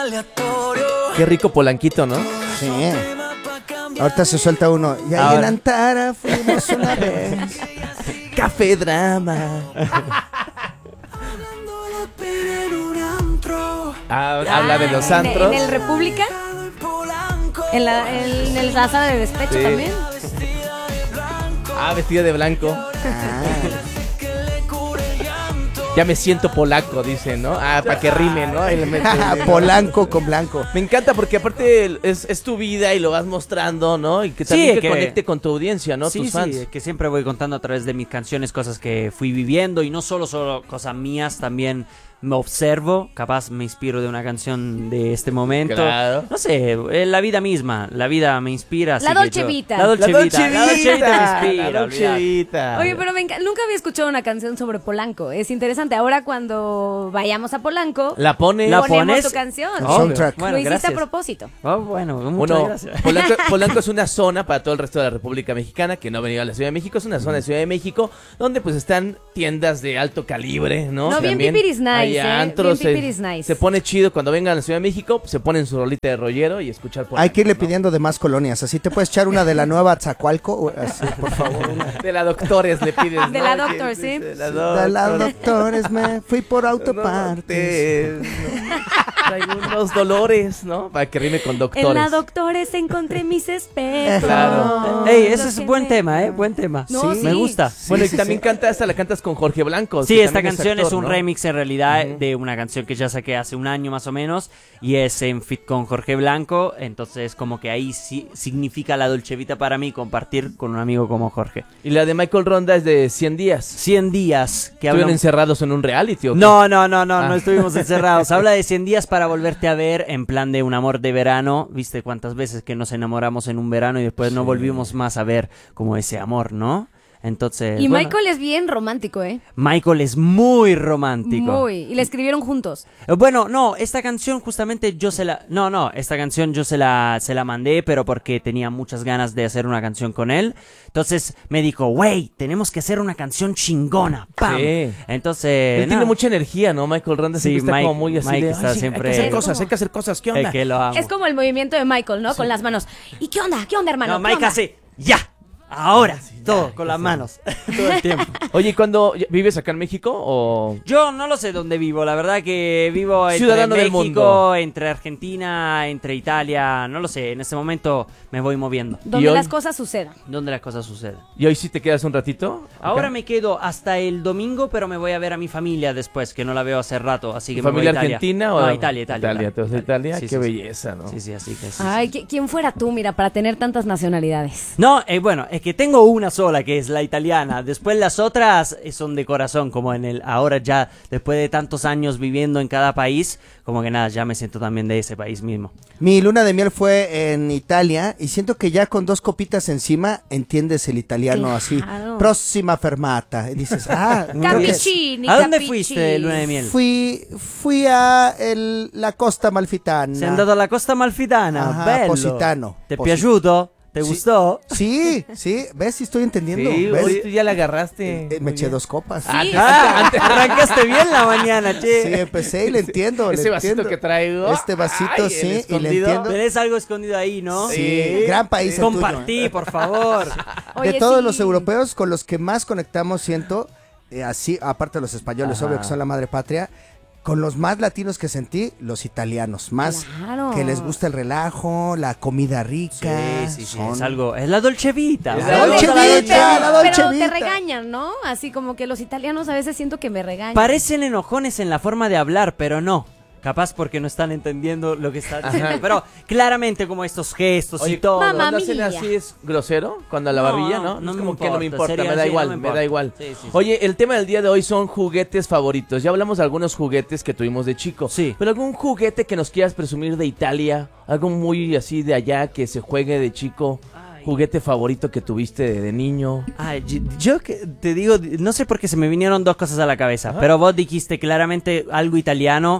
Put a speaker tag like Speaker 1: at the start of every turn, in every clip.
Speaker 1: Qué rico polanquito, ¿no?
Speaker 2: Sí. Ahorita se suelta uno. Y ahí en Antara fuimos una vez.
Speaker 1: Café Drama. Habla de los antros.
Speaker 3: ¿En el República? ¿En el sala de despecho
Speaker 1: Sí.
Speaker 3: también?
Speaker 1: Vestida de blanco. Ya me siento polaco, dice, ¿no? Para que rime, ¿no? Ahí le mete-
Speaker 2: Polanco con blanco.
Speaker 1: Me encanta porque aparte es tu vida y lo vas mostrando, ¿no? Y que también que conecte con tu audiencia, ¿no?
Speaker 4: Sí,
Speaker 1: Tus fans.
Speaker 4: sí, que siempre voy contando a través de mis canciones cosas que fui viviendo y no solo cosas mías, también me observo, capaz me inspiro de una canción de este momento.
Speaker 1: Claro.
Speaker 4: No sé, la vida misma, la vida me inspira. así
Speaker 3: La
Speaker 4: que
Speaker 3: Dolce
Speaker 4: yo-
Speaker 3: Vita.
Speaker 4: La Dolce Vita. La Dolce Vita me inspira,
Speaker 1: La Dolce
Speaker 4: olvidate.
Speaker 1: Vita.
Speaker 3: Oye, pero nunca había escuchado una canción sobre Polanco. Es interesante. Ahora cuando vayamos a Polanco,
Speaker 1: La pone.
Speaker 4: La
Speaker 3: ponemos
Speaker 4: pones.
Speaker 3: tu canción.
Speaker 2: El soundtrack.
Speaker 4: Bueno,
Speaker 3: Lo hiciste
Speaker 4: gracias.
Speaker 3: a propósito.
Speaker 4: Oh, bueno, muchas
Speaker 1: Bueno,
Speaker 4: gracias.
Speaker 1: Polanco es una zona para todo el resto de la República Mexicana que no ha venido a la Ciudad de México. Es una zona de Ciudad de México donde pues están tiendas de alto calibre, ¿no?
Speaker 3: No, bien
Speaker 1: También
Speaker 3: pipiris nice,
Speaker 1: hay antros,
Speaker 3: bien pipiris nice.
Speaker 1: Se pone chido cuando vengan a la Ciudad de México, se ponen su rolita de rollero y escuchar Polanco.
Speaker 2: Hay que irle
Speaker 1: ¿no?
Speaker 2: pidiendo de más colonias. Así te puedes echar una de la nueva Zacualco. Así, por favor.
Speaker 1: De la Doctores le pides.
Speaker 3: De
Speaker 1: ¿no?
Speaker 3: la Doctor, sí.
Speaker 1: De la
Speaker 2: De la
Speaker 1: Doctor.
Speaker 2: doctores me fui por autopartes.
Speaker 1: Traigo unos dolores, ¿no? Para que rime con doctores.
Speaker 3: En la Doctores encontré mis espejos.
Speaker 1: Claro.
Speaker 4: Ey, ese
Speaker 3: Los
Speaker 4: es buen
Speaker 3: que
Speaker 4: tema,
Speaker 3: me-
Speaker 4: buen tema.
Speaker 3: No,
Speaker 4: Sí,
Speaker 3: sí.
Speaker 4: me gusta.
Speaker 1: Bueno,
Speaker 2: Sí,
Speaker 1: y también
Speaker 2: sí.
Speaker 1: la cantas con Jorge Blanco.
Speaker 4: Sí,
Speaker 1: que
Speaker 4: esta
Speaker 1: también
Speaker 4: canción es
Speaker 1: actor,
Speaker 4: un
Speaker 1: ¿no?
Speaker 4: remix en realidad
Speaker 1: Ujú.
Speaker 4: de una canción que ya saqué hace un año más o menos y es en fit con Jorge Blanco, entonces como que ahí sí significa la Dolce Vita para mí compartir con un amigo como Jorge.
Speaker 1: Y la de Michael Ronda es de 100 días.
Speaker 4: 100 días que
Speaker 1: ¿Estuvieron
Speaker 4: hablan...
Speaker 1: encerrados en un reality o qué?
Speaker 4: No
Speaker 1: Ah.
Speaker 4: estuvimos encerrados. Habla de 100 días para volverte a ver en plan de un amor de verano. ¿Viste cuántas veces que nos enamoramos en un verano y después no volvimos más a ver como ese amor, ¿no? Entonces,
Speaker 3: Y
Speaker 4: bueno,
Speaker 3: Michael es bien romántico, ¿eh?
Speaker 4: Michael es muy romántico.
Speaker 3: Muy. Y la escribieron juntos.
Speaker 4: Bueno, no, esta canción justamente yo se la... No, esta canción yo se la mandé, pero porque tenía muchas ganas de hacer una canción con él. Entonces me dijo, wey, tenemos que hacer una canción chingona. ¡Pam!
Speaker 1: Sí.
Speaker 4: Entonces...
Speaker 1: Él tiene mucha energía, ¿no? Michael Ronda
Speaker 4: Sí,
Speaker 1: siempre está
Speaker 4: Mike-
Speaker 1: como muy así
Speaker 4: Mike
Speaker 1: de,
Speaker 4: está
Speaker 1: "Ay, sí,
Speaker 4: siempre-
Speaker 1: hay que hacer
Speaker 3: Es
Speaker 1: cosas,
Speaker 3: como-
Speaker 1: hay que hacer cosas, ¿qué onda?
Speaker 4: que lo amo.
Speaker 3: Es como el movimiento de Michael, ¿no? Con las manos. ¿Y qué onda? ¿Qué onda, hermano?
Speaker 4: No,
Speaker 3: ¿Qué
Speaker 4: Mike
Speaker 3: onda?
Speaker 4: hace, ¡ya! Ahora, todo, con las manos, todo el tiempo.
Speaker 1: Oye, ¿y cuando vives acá en México o...?
Speaker 4: Yo no lo sé dónde vivo, la verdad que vivo entre
Speaker 1: Ciudadano del
Speaker 4: México,
Speaker 1: mundo.
Speaker 4: entre Argentina, entre Italia, no lo sé, en este momento me voy moviendo.
Speaker 3: Donde
Speaker 1: ¿Y hoy?
Speaker 3: las cosas sucedan.
Speaker 4: ¿Dónde las cosas suceden?
Speaker 1: ¿Y hoy sí te quedas un ratito? acá?
Speaker 4: Ahora me quedo hasta el domingo, pero me voy a ver a mi familia después, que no la veo hace rato, así que
Speaker 1: ¿Tu
Speaker 4: me voy
Speaker 1: familia
Speaker 4: a Italia.
Speaker 1: argentina o...?
Speaker 4: No, Italia.
Speaker 1: ¿Te vas a Italia?
Speaker 4: Sí,
Speaker 1: Qué
Speaker 4: sí, sí.
Speaker 1: belleza, ¿no?
Speaker 4: Sí, sí, así que sí.
Speaker 3: Ay, ¿quién fuera tú, mira, para tener tantas nacionalidades?
Speaker 4: No, bueno, es que tengo una sola, que es la italiana. Después las otras son de corazón, como en el... Ahora ya, después de tantos años viviendo en cada país, como que nada, ya me siento también de ese país mismo.
Speaker 2: Mi luna de miel fue en Italia y siento que ya con 2 copitas encima entiendes el italiano
Speaker 3: Claro.
Speaker 2: así. Próxima fermata. Y dices, creo que-
Speaker 3: Cappuccini,
Speaker 4: ¿A dónde
Speaker 3: cappuccini.
Speaker 4: fuiste de luna de miel?
Speaker 2: Fui a la Costa Malfitana.
Speaker 4: Sei andato alla Costa Malfitana,
Speaker 2: Ajá,
Speaker 4: bello.
Speaker 2: Positano.
Speaker 4: ¿Te è piaciuto? ¿Te
Speaker 2: Sí.
Speaker 4: gustó?
Speaker 2: Sí, ¿ves? Sí estoy entendiendo.
Speaker 1: Sí,
Speaker 2: ¿Ves?
Speaker 1: hoy tú ya la agarraste.
Speaker 2: Me eché 2 copas.
Speaker 3: Sí.
Speaker 4: Arrancaste bien la mañana, che.
Speaker 2: Sí, empecé y le entiendo.
Speaker 1: Ese
Speaker 2: le
Speaker 1: vasito
Speaker 2: entiendo.
Speaker 1: que traigo.
Speaker 2: Este vasito,
Speaker 1: Ay, el
Speaker 2: sí, y le
Speaker 1: escondido.
Speaker 2: entiendo.
Speaker 4: Tenés algo escondido ahí, ¿no?
Speaker 2: Sí, gran país el tuyo,
Speaker 4: Compartí, por favor.
Speaker 3: Oye,
Speaker 2: de todos
Speaker 3: sí.
Speaker 2: los europeos con los que más conectamos, siento, así, aparte de los españoles,
Speaker 4: Ajá.
Speaker 2: obvio que son la madre patria, con los más latinos que sentí, los italianos, más
Speaker 3: Claro.
Speaker 2: que les gusta el relajo, la comida rica.
Speaker 4: Sí,
Speaker 2: son-
Speaker 4: es algo, es la Dolce Vita.
Speaker 1: Es
Speaker 2: La
Speaker 1: la
Speaker 2: Dolce
Speaker 1: Dolce
Speaker 2: Vita, la Dolce
Speaker 3: Pero
Speaker 2: Vita.
Speaker 3: te regañan, ¿no? Así como que los italianos a veces siento que me regañan.
Speaker 4: Parecen enojones en la forma de hablar, pero no. Capaz porque no están entendiendo lo que está diciendo.
Speaker 1: Ajá.
Speaker 4: Pero claramente como estos gestos
Speaker 1: Oye,
Speaker 4: y todo.
Speaker 3: Mamá
Speaker 1: cuando hacen
Speaker 3: mía.
Speaker 1: así es grosero, cuando a la
Speaker 4: No,
Speaker 1: barbilla, ¿no?
Speaker 4: no
Speaker 1: Es
Speaker 4: me
Speaker 1: como que no me
Speaker 4: importa,
Speaker 1: importa,
Speaker 4: sería
Speaker 1: me da
Speaker 4: así,
Speaker 1: igual,
Speaker 4: no me
Speaker 1: me da
Speaker 4: importa.
Speaker 1: igual.
Speaker 4: Sí, sí, sí.
Speaker 1: Oye, el tema del día de hoy son juguetes favoritos. Ya hablamos de algunos juguetes que tuvimos de chico.
Speaker 4: Sí.
Speaker 1: Pero algún juguete que nos quieras presumir de Italia, algo muy así de allá que se juegue de chico.
Speaker 4: Ay.
Speaker 1: Juguete favorito que tuviste de niño.
Speaker 4: Ay, yo que te digo, no sé por qué se me vinieron 2 cosas a la cabeza, pero vos dijiste claramente algo italiano.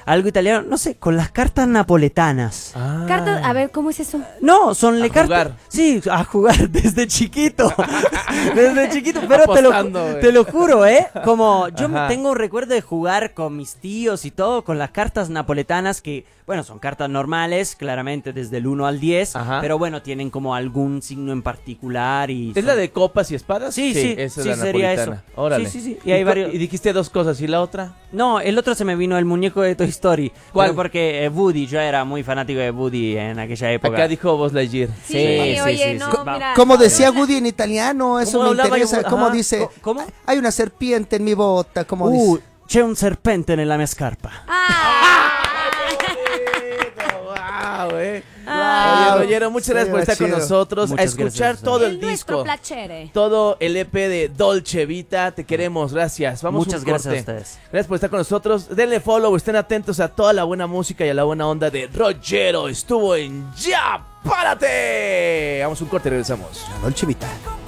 Speaker 4: algo italiano, no sé, con las cartas napoletanas.
Speaker 3: Cartas, a ver, ¿cómo es eso?
Speaker 4: No, son le cartas.
Speaker 1: jugar.
Speaker 4: Sí, a jugar desde chiquito. Desde chiquito, pero
Speaker 1: Apostando, güey.
Speaker 4: te lo juro, como yo
Speaker 1: Ajá.
Speaker 4: tengo un recuerdo de jugar con mis tíos y todo, con las cartas napoletanas que, bueno, son cartas normales, claramente desde el 1 al 10,
Speaker 1: Ajá.
Speaker 4: pero bueno, tienen como algún signo en particular y...
Speaker 1: ¿Es la de copas y espadas?
Speaker 4: Sí, sí,
Speaker 1: esa
Speaker 4: sí,
Speaker 1: es la
Speaker 4: sería
Speaker 1: napolitana.
Speaker 4: eso.
Speaker 1: Órale.
Speaker 4: Sí, sí, sí. Y hay varios...
Speaker 1: Y dijiste dos cosas, ¿y la otra?
Speaker 4: No, el otro se me vino el muñeco de Toy Story.
Speaker 1: ¿Cuál?
Speaker 4: Pero porque Woody, yo era muy fanático de Woody en aquella época.
Speaker 1: Acá dijo Buzz Lightyear.
Speaker 3: Sí,
Speaker 4: Sí,
Speaker 3: oye,
Speaker 4: sí,
Speaker 3: no,
Speaker 4: sí.
Speaker 3: mira.
Speaker 2: Como decía Woody en italiano, eso
Speaker 1: ¿Cómo
Speaker 2: me
Speaker 1: hablaba
Speaker 2: interesa.
Speaker 1: yo?
Speaker 2: ¿Cómo
Speaker 1: Ajá.
Speaker 2: dice?
Speaker 4: ¿Cómo?
Speaker 2: Hay una serpiente en mi bota, ¿cómo dice?
Speaker 4: C'è un serpente nella mia scarpa.
Speaker 1: Wow,
Speaker 3: Ah.
Speaker 1: Oye, Rollero, muchas
Speaker 2: Sí,
Speaker 1: gracias por
Speaker 2: va
Speaker 1: estar con
Speaker 2: chido.
Speaker 1: nosotros,
Speaker 4: Muchas
Speaker 1: a escuchar
Speaker 4: gracias.
Speaker 1: todo el
Speaker 3: nuestro
Speaker 1: disco,
Speaker 3: placere.
Speaker 1: todo el EP de Dolce Vita. Te queremos, gracias. Vamos
Speaker 4: Muchas
Speaker 1: un
Speaker 4: gracias
Speaker 1: corte.
Speaker 4: a ustedes.
Speaker 1: Gracias por estar con nosotros. Denle follow, estén atentos a toda la buena música y a la buena onda de Rollero. Estuvo en Ya Párate. Vamos un corte y regresamos.
Speaker 2: La Dolce Vita.